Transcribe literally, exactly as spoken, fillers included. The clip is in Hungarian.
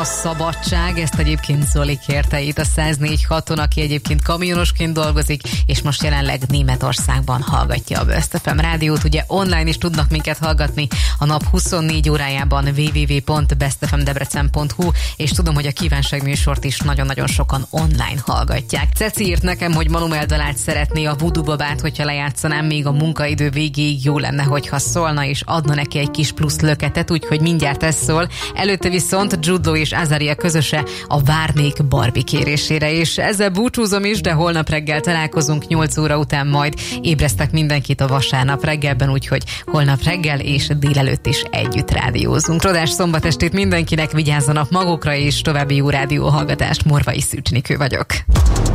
A szabadság, ezt egyébként Zoli kérte itt a száz négy haton, aki egyébként kamionosként dolgozik, és most jelenleg Németországban hallgatja a Best ef em rádiót. Ugye online is tudnak minket hallgatni a nap huszonnégy órájában double-u double-u double-u pont best f m debrecen pont h u, és tudom, hogy a kívánság műsort is nagyon-nagyon sokan online hallgatják. Ceci írt nekem, hogy Manuel dalát szeretné, a Voodoo babát, hogyha lejátszanám még a munkaidő végéig, jó lenne, hogyha szólna, és adna neki egy kis plusz löketet, úgyhogy mindjárt ez szól. Előtte viszont Jude Law és Azaria közöse a Várnék Barbie kérésére, és ezzel búcsúzom is, de holnap reggel találkozunk nyolc óra után, majd ébresztek mindenkit a vasárnap reggelben, úgyhogy holnap reggel és délelőtt is együtt rádiózunk. Rodás szombatestét mindenkinek, vigyázzanak magukra, és további jó rádió hallgatást. Morvai Szűcs Nikő vagyok.